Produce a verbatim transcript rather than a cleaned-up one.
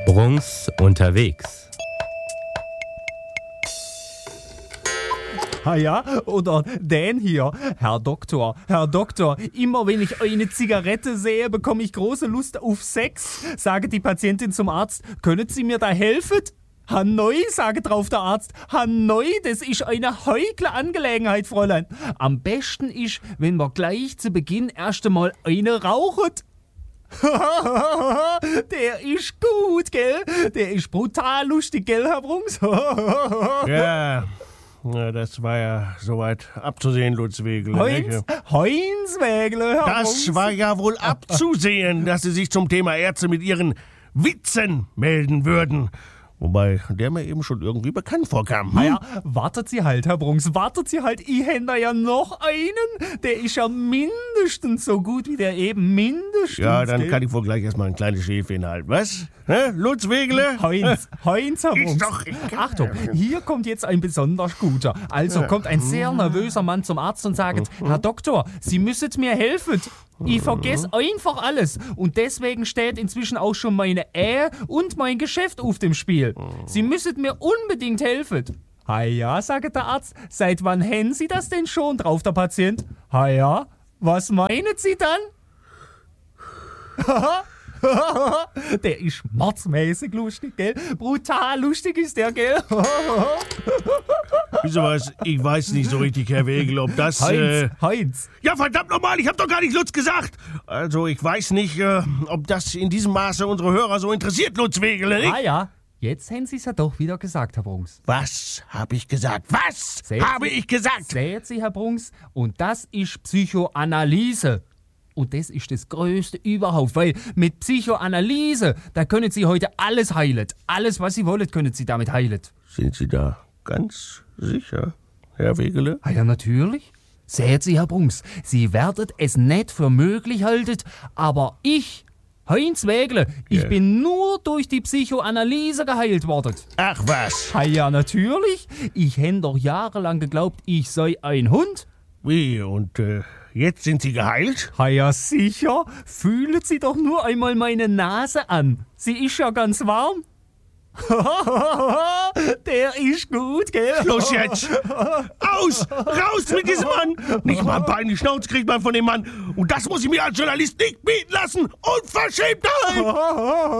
Brunks unterwegs. Ah ja, oder Dan hier. Herr Doktor, Herr Doktor, immer wenn ich eine Zigarette sehe, bekomme ich große Lust auf Sex. Sage die Patientin zum Arzt, können Sie mir da helfen? Hanoi, sage drauf der Arzt. Hanoi, das ist eine heikle Angelegenheit, Fräulein. Am besten ist, wenn wir gleich zu Beginn erst einmal eine rauchen. Der ist gut, gell? Der ist brutal lustig, gell, Herr Brunks? Ja, na, das war ja soweit abzusehen, Lutz Wegeler. Heinz, Heinz Wegeler, Herr Das Brunks. war ja wohl abzusehen, dass Sie sich zum Thema Ärzte mit Ihren Witzen melden würden. Wobei der mir eben schon irgendwie bekannt vorkam. Hm? Naja, wartet Sie halt, Herr Brunks, wartet Sie halt, ich hätte da ja noch einen. Der ist ja mindestens so gut wie der eben, mindestens. Ja, dann gell? kann ich wohl gleich erstmal ein kleines Schäfchen halten. Was? Hä? Lutz Wegeler? Heinz, Heinz, Herr Ist Brunks. doch egal. Achtung, hier kommt jetzt ein besonders guter. Also kommt ein sehr nervöser Mann zum Arzt und sagt, Herr Doktor, Sie müssen mir helfen. Ich vergesse einfach alles. Und deswegen steht inzwischen auch schon meine Ehe und mein Geschäft auf dem Spiel. Sie müssen mir unbedingt helfen. Ha ja, sagt der Arzt. Seit wann haben Sie das denn schon? Drauf der Patient. Ha ja, was meinen Sie dann? Der ist mordsmäßig lustig, gell? Brutal lustig ist der, gell? Wieso was? Ich weiß nicht so richtig, Herr Wegeler, ob das... Äh, Heinz, Heinz. ja, verdammt nochmal, ich hab doch gar nicht Lutz gesagt. Also, ich weiß nicht, äh, ob das in diesem Maße unsere Hörer so interessiert, Lutz Wegeler, nicht? Ah ja, jetzt haben Sie es ja doch wieder gesagt, Herr Brunks. Was habe ich gesagt? Was Sehen habe Sie- ich gesagt? Sehen Sie, Herr Brunks, und das ist Psychoanalyse. Und das ist das Größte überhaupt, weil mit Psychoanalyse, da können Sie heute alles heilen. Alles, was Sie wollen, können Sie damit heilen. Sind Sie da ganz sicher, Herr Wegeler? Ah ja, natürlich. Sehen Sie, Herr Brunks, Sie werden es nicht für möglich halten, aber ich, Heinz Wegeler, ich Ja. bin nur durch die Psychoanalyse geheilt worden. Ach was? Ah ja, natürlich. Ich hätte doch jahrelang geglaubt, ich sei ein Hund. Wie, und äh, jetzt sind Sie geheilt? Ah ja, sicher. Fühlen Sie doch nur einmal meine Nase an. Sie ist ja ganz warm. Der ist gut, gell? Los jetzt! Aus! Raus mit diesem Mann! Nicht mal ein Bein in die Schnauze kriegt man von dem Mann. Und das muss ich mir als Journalist nicht bieten lassen! Unverschämtheit!